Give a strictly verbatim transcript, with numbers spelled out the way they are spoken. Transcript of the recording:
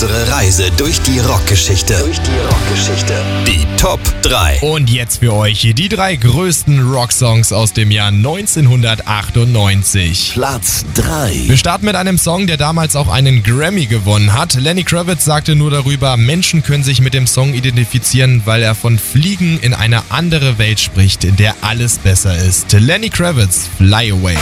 Unsere Reise durch die Rockgeschichte. Durch die Rockgeschichte. Die Top drei. Und jetzt für euch die drei größten Rocksongs aus dem Jahr neunzehnhundertachtundneunzig. Platz drei. Wir starten mit einem Song, der damals auch einen Grammy gewonnen hat. Lenny Kravitz sagte nur darüber, Menschen können sich mit dem Song identifizieren, weil er von Fliegen in eine andere Welt spricht, in der alles besser ist. Lenny Kravitz, Fly Away.